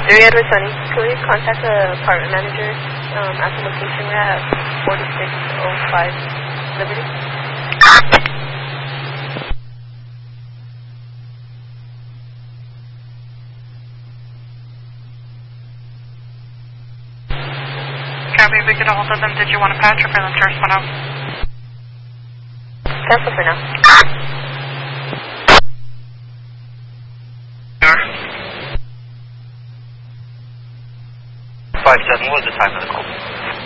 Ariadne Sunny, can we contact the apartment manager at the location we're at 4605 Liberty? Copy, we get a hold of them. Did you want a patch or for them to respond out? Cancel for now. 57, what was the time of the call?